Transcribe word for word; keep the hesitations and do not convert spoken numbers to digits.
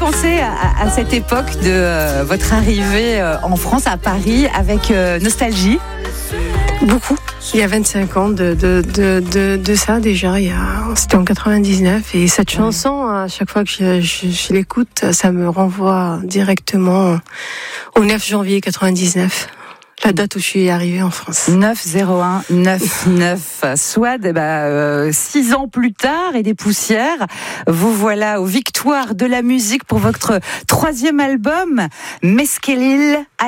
pensez à, à cette époque de euh, votre arrivée euh, en France, à Paris, avec euh, nostalgie? Beaucoup. Il y a vingt-cinq ans de, de, de, de, de ça déjà, il y a, c'était en quatre-vingt-dix-neuf, et cette chanson, à chaque fois que je, je, je l'écoute, ça me renvoie directement au neuf janvier quatre-vingt-dix-neuf. La date où je suis arrivée en France. neuf zéro un neuf neuf. Swad, eh ben, euh, six ans plus tard et des poussières, vous voilà aux victoires de la musique pour votre troisième album, Meskelil.